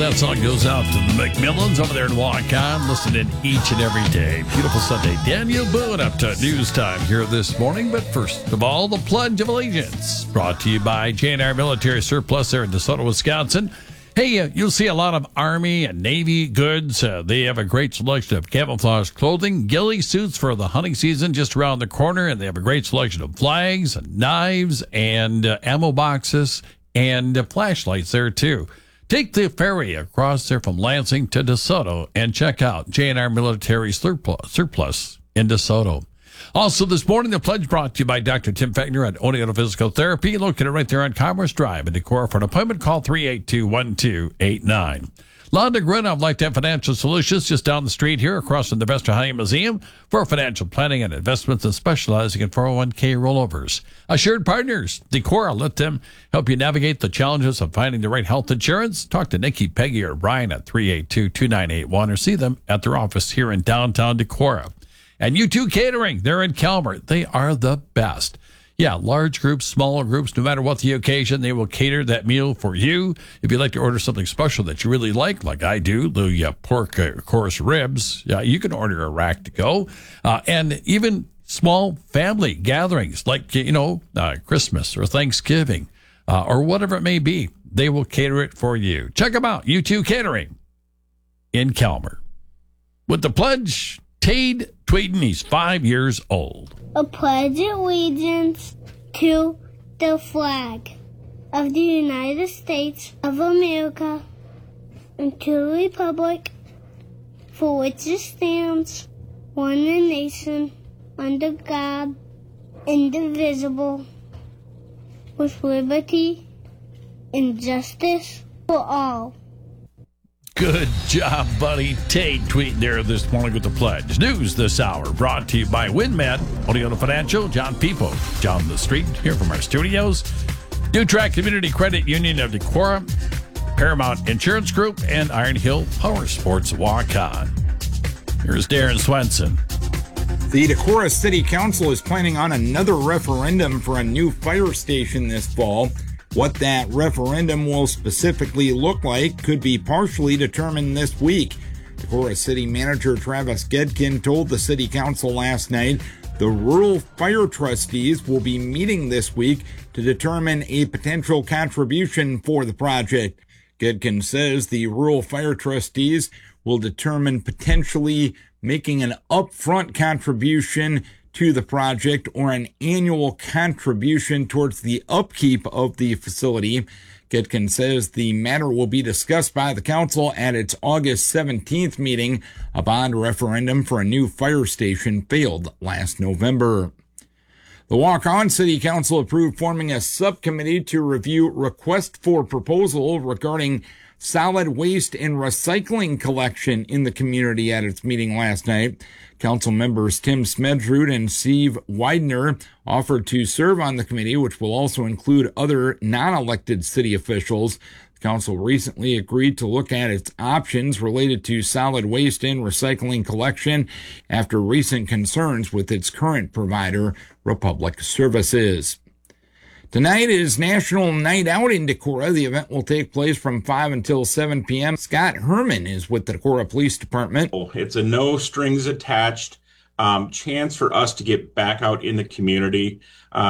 that song goes out to the McMillans over there in Waukon, listening each and every day. Beautiful Sunday. Daniel Boone up to news time here this morning. But first of all, the Pledge of Allegiance, brought to you by J&R Military Surplus there in DeSoto, Wisconsin. Hey, you'll see a lot of Army and Navy goods. They have a great selection of camouflage clothing, ghillie suits for the hunting season just around the corner, and they have a great selection of flags and knives and ammo boxes and flashlights there, too. Take the ferry across there from Lansing to DeSoto and check out J&R Military Surplus in DeSoto. Also this morning, the Pledge brought to you by Dr. Tim Fechner at Oneonta Physical Therapy, located right there on Commerce Drive in Decorah. For an appointment, call 382-1289. Londa Grin of Lifetime Financial Solutions, just down the street here across from the Vesterheim Museum, for financial planning and investments and specializing in 401k rollovers. Assured Partners, Decorah, let them help you navigate the challenges of finding the right health insurance. Talk to Nikki, Peggy, or Brian at 382-2981 or see them at their office here in downtown Decorah. And U2 Catering, they're in Calmer. They are the best. Yeah, large groups, smaller groups, no matter what the occasion, they will cater that meal for you. If you'd like to order something special that you really like I do, the pork course ribs, you can order a rack to go. And even small family gatherings like, Christmas or Thanksgiving or whatever it may be, they will cater it for you. Check them out, U2 Catering in Calmer. With the Pledge, Tade Tweeden, he's 5 years old. A pledge allegiance to the flag of the United States of America and to the republic for which it stands, one nation, under God, indivisible, with liberty and justice for all. Good job, buddy. Tate tweeting there this morning with the Pledge. News this hour brought to you by WinMed, Oneonta Financial, John Pipo, John the Street, here from our studios, Dutrack Community Credit Union of Decorah, Paramount Insurance Group, and Iron Hill Power Sports Waukon. Here's Darren Swenson. The Decorah City Council is planning on another referendum for a new fire station this fall. What that referendum will specifically look like could be partially determined this week. Decorah City Manager Travis Gedkin told the City Council last night the Rural Fire Trustees will be meeting this week to determine a potential contribution for the project. Gedkin says the Rural Fire Trustees will determine potentially making an upfront contribution to the project or an annual contribution towards the upkeep of the facility. Gedkin says the matter will be discussed by the council at its August 17th meeting. A bond referendum for a new fire station failed last November. The Waukon City Council approved forming a subcommittee to review request for proposal regarding solid waste and recycling collection in the community at its meeting last night. Council members Tim Smedrud and Steve Widener offered to serve on the committee, which will also include other non-elected city officials. The council recently agreed to look at its options related to solid waste and recycling collection after recent concerns with its current provider, Republic Services. Tonight is National Night Out in Decorah. The event will take place from 5 until 7 p.m. Scott Herman is with the Decorah Police Department. It's a no strings attached chance for us to get back out in the community.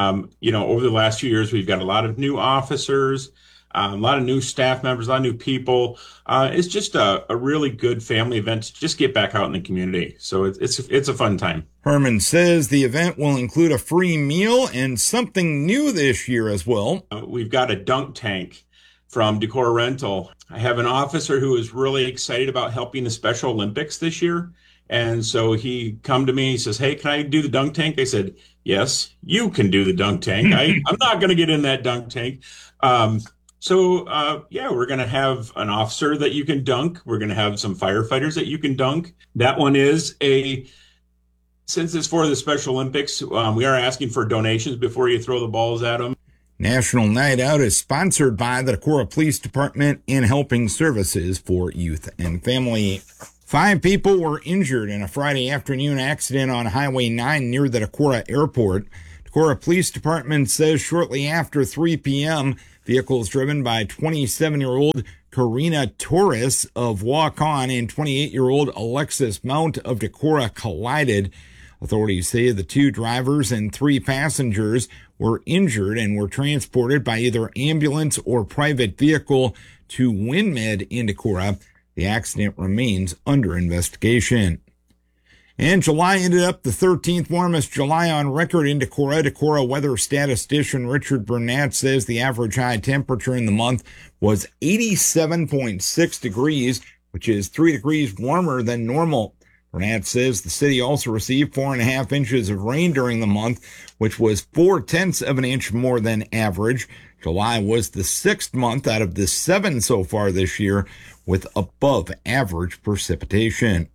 Over the last few years, we've got a lot of new officers, a lot of new staff members, a lot of new people. It's just a really good family event to just get back out in the community. So it's a fun time. Herman says the event will include a free meal and something new this year as well. We've got a dunk tank from Decorah Rental. I have an officer who is really excited about helping the Special Olympics this year. And so he come to me, he says, "Hey, can I do the dunk tank?" I said, "Yes, you can do the dunk tank. I'm not going to get in that dunk tank." So we're going to have an officer that you can dunk. We're going to have some firefighters that you can dunk. That one is since it's for the Special Olympics, we are asking for donations before you throw the balls at them. National Night Out is sponsored by the Decorah Police Department and Helping Services for Youth and Family. 5 people were injured in a Friday afternoon accident on Highway 9 near the Decorah Airport. Decorah Police Department says shortly after 3 p.m., Vehicle is driven by 27-year-old Karina Torres of Waukon and 28-year-old Alexis Mount of Decorah collided. Authorities say the two drivers and 3 passengers were injured and were transported by either ambulance or private vehicle to WinMed in Decorah. The accident remains under investigation. And July ended up the 13th warmest July on record in Decorah. Decorah weather statistician Richard Burnett says the average high temperature in the month was 87.6 degrees, which is 3 degrees warmer than normal. Burnett says the city also received 4.5 inches of rain during the month, which was 0.4 of an inch more than average. July was the 6th month out of the 7 so far this year with above average precipitation.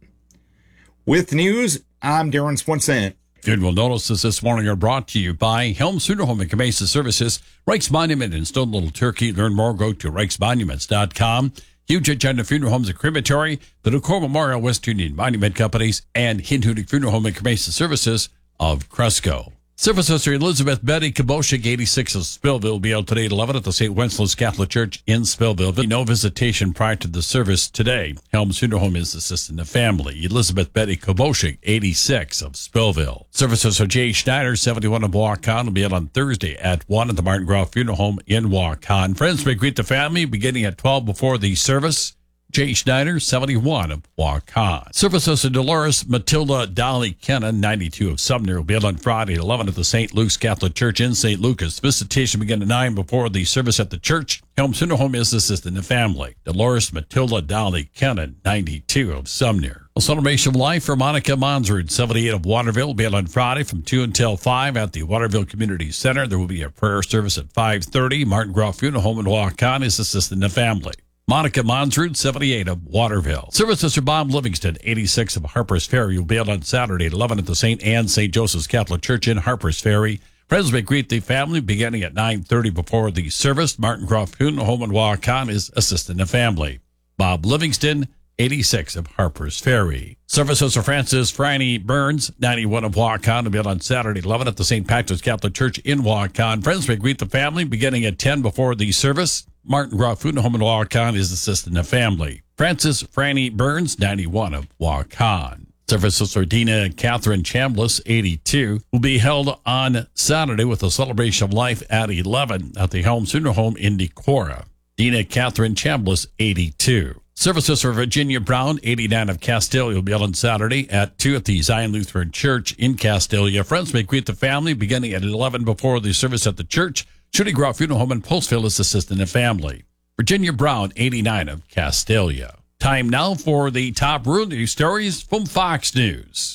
With news, I'm Darren Swenson. Funeral notices this morning are brought to you by Helms Funeral Home and Cremation Services, Reichs Monument in Stone Little Turkey. Learn more, go to reichsmonuments.com. Huge Agenda Funeral Homes and Crematory, the Decorah Memorial West Union Monument Companies, and Hinhudik Funeral Home and Cremation Services of Cresco. Service Sister Elizabeth Betty Kaboshik, 86 of Spillville, will be out today at 11 at the St. Wenceslas Catholic Church in Spillville. No visitation prior to the service today. Helms Funeral Home is assisting the family. Elizabeth Betty Kaboshik, 86 of Spillville. Service Sister Jay Schneider, 71 of Waukon, will be out on Thursday at 1 at the Martin Groff Funeral Home in Waukon. Friends may greet the family beginning at 12 before the service. Jay Schneider, 71 of Waukon. Service Sister Dolores Matilda Dolly Kennan, 92 of Sumner, will be out on Friday at 11 at the St. Luke's Catholic Church in St. Lucas. Visitation begin at 9 before the service at the church. Helms Funeral Home is assisting the family. Dolores Matilda Dolly Kennan, 92 of Sumner. A celebration of life for Monica Monsrud, 78 of Waterville, will be out on Friday from 2 until 5 at the Waterville Community Center. There will be a prayer service at 5:30. Martin Groff Funeral Home in Waukon is assisting the family. Monica Monsrud, 78 of Waterville. Service Sister Bob Livingston, 86 of Harpers Ferry, will be out on Saturday at 11 at the St. Anne St. Joseph's Catholic Church in Harpers Ferry. Friends may greet the family beginning at 9:30 before the service. Martin Groff Funeral Home in Waukon is assisting the family. Bob Livingston, 86 of Harpers Ferry. Service Sister Frances Franny Burns, 91 of Waukon, will be out on Saturday at 11 at the St. Patrick's Catholic Church in Waukon. Friends may greet the family beginning at 10 before the service. Martin Groff Funeral Home in Waukon is assisting the family. Frances Franny Burns, 91 of Waukon. Service Sister Dina Catherine Chambliss, 82, will be held on Saturday with a celebration of life at 11 at the Helms Funeral Home in Decorah. Dina Catherine Chambliss, 82. Service Sister Virginia Brown, 89 of Castalia, will be held on Saturday at 2 at the Zion Lutheran Church in Castalia. Friends may greet the family beginning at 11 before the service at the church. Shooting Groff Funeral Home in Postville is assisting the family. Virginia Brown, 89 of Castalia. Time now for the top rural news stories from Fox News.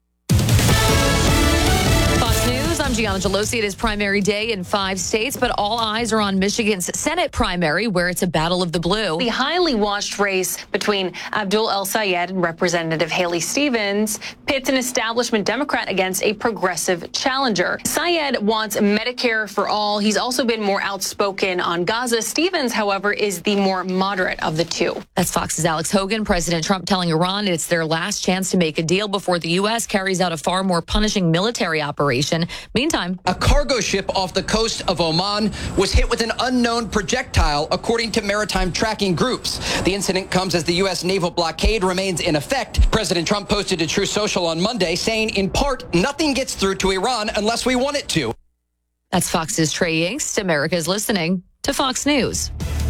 Fox News, I'm Gianna Gelosi. It is primary day in 5 states, but all eyes are on Michigan's Senate primary, where it's a battle of the blue. The highly watched race between Abdul El-Sayed and Representative Haley Stevens pits an establishment Democrat against a progressive challenger. Sayed wants Medicare for all. He's also been more outspoken on Gaza. Stevens, however, is the more moderate of the two. That's Fox's Alex Hogan. President Trump telling Iran it's their last chance to make a deal before the U.S. carries out a far more punishing military operation. Meantime, a cargo ship off the coast of Oman was hit with an unknown projectile, according to maritime tracking groups. The incident comes as the U.S. naval blockade remains in effect. President Trump posted to Truth Social on Monday, saying, in part, nothing gets through to Iran unless we want it to. That's Fox's Trey Yingst. America's listening to Fox News.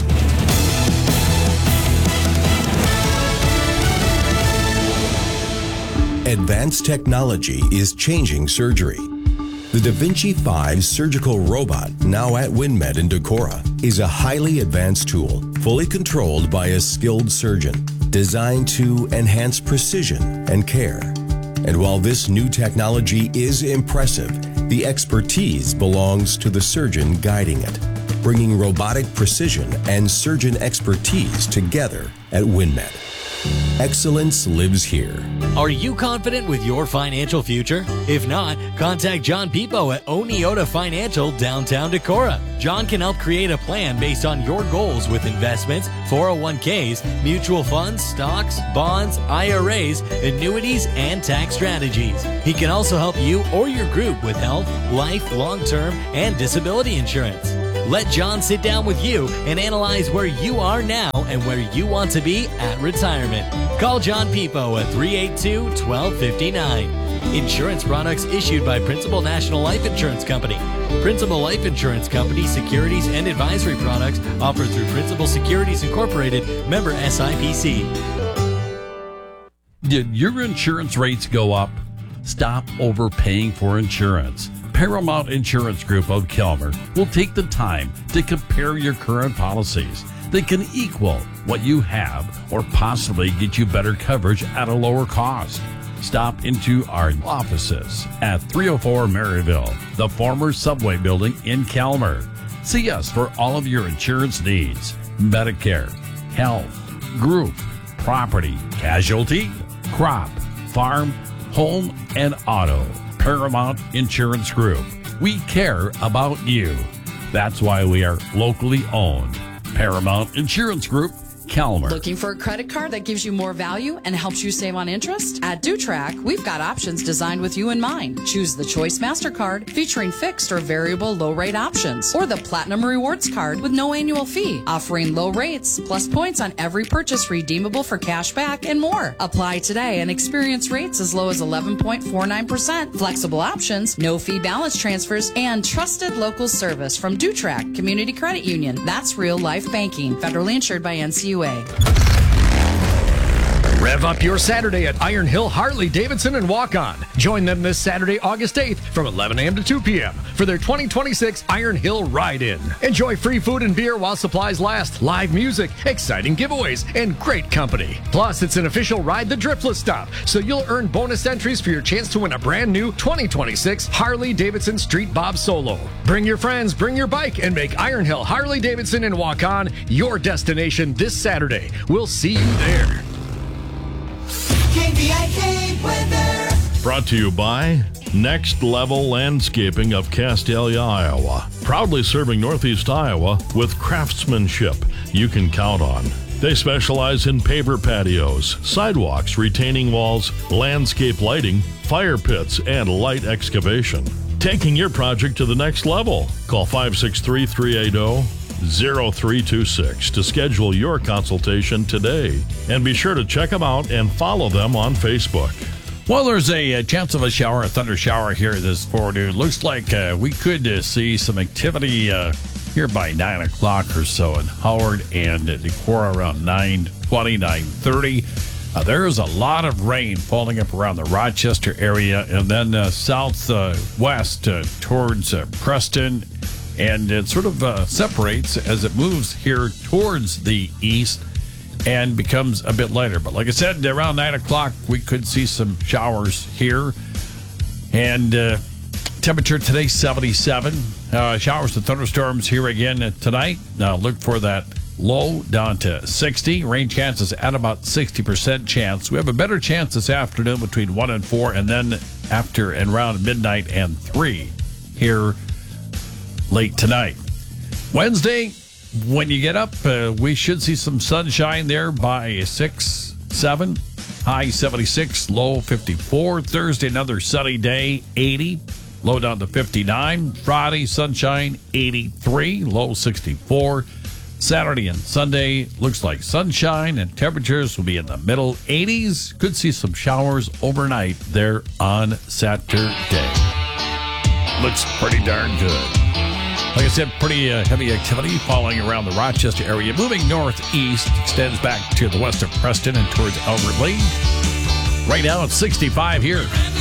Advanced technology is changing surgery. The Da Vinci 5 surgical robot, now at WinMed in Decorah, is a highly advanced tool, fully controlled by a skilled surgeon, designed to enhance precision and care. And while this new technology is impressive, the expertise belongs to the surgeon guiding it, bringing robotic precision and surgeon expertise together at WinMed. Excellence lives here. Are you confident with your financial future? If not, contact John Pipo at Oneota Financial, downtown Decorah. John can help create a plan based on your goals with investments, 401ks, mutual funds, stocks, bonds, IRAs, annuities, and tax strategies. He can also help you or your group with health, life, long-term, and disability insurance. Let John sit down with you and analyze where you are now and where you want to be at retirement. Call John Pipo at 382-1259. Insurance products issued by Principal National Life Insurance Company. Principal Life Insurance Company securities and advisory products offered through Principal Securities Incorporated, member SIPC. Did your insurance rates go up? Stop overpaying for insurance. Paramount Insurance Group of Kelmer will take the time to compare your current policies. They can equal what you have or possibly get you better coverage at a lower cost. Stop into our offices at 304 Maryville, the former Subway building in Kelmer. See us for all of your insurance needs: Medicare, health, group, property, casualty, crop, farm, home, and auto. Paramount Insurance Group. We care about you. That's why we are locally owned. Paramount Insurance Group, Kelmer. Looking for a credit card that gives you more value and helps you save on interest? At DuTrack, we've got options designed with you in mind. Choose the Choice MasterCard featuring fixed or variable low-rate options, or the Platinum Rewards Card with no annual fee, offering low rates plus points on every purchase redeemable for cash back and more. Apply today and experience rates as low as 11.49%. Flexible options, no fee balance transfers, and trusted local service from DuTrack Community Credit Union. That's real life banking. Federally insured by NCUA. Rev up your Saturday at Iron Hill Harley Davidson and walk on. Join them this Saturday, August 8th from 11 a.m. to 2 p.m. for their 2026 Iron Hill Ride-In. Enjoy free food and beer while supplies last, live music, exciting giveaways, and great company. Plus, it's an official Ride the Driftless stop, so you'll earn bonus entries for your chance to win a brand new 2026 Harley Davidson Street Bob Solo. Bring your friends, bring your bike, and make Iron Hill Harley Davidson and walk on your destination this Saturday. We'll see you there. KVIK weather. Brought to you by Next Level Landscaping of Castalia, Iowa. Proudly serving Northeast Iowa with craftsmanship you can count on. They specialize in paver patios, sidewalks, retaining walls, landscape lighting, fire pits, and light excavation. Taking your project to the next level. Call 563-380-0326 to schedule your consultation today. And be sure to check them out and follow them on Facebook. Well, there's a chance of a thunder shower here this forenoon. Looks like we could see some activity here by 9 o'clock or so in Howard and Decorah around 9:20, 9:30. There's a lot of rain falling up around the Rochester area and then southwest towards Preston. And it sort of separates as it moves here towards the east and becomes a bit lighter. But like I said, around 9 o'clock, we could see some showers here. And temperature today, 77. Showers and thunderstorms here again tonight. Now look for that low down to 60. Rain chances at about 60% chance. We have a better chance this afternoon between 1 and 4, and then after and around midnight and 3 here late tonight. Wednesday, when you get up, we should see some sunshine there by 6, 7. High 76, low 54. Thursday, another sunny day, 80. Low down to 59. Friday, sunshine, 83. Low 64. Saturday and Sunday, looks like sunshine and temperatures will be in the middle 80s. Could see some showers overnight there on Saturday. Looks pretty darn good. Like I said, pretty heavy activity following around the Rochester area. Moving northeast, extends back to the west of Preston and towards Albert Lee. Right now it's 65 here.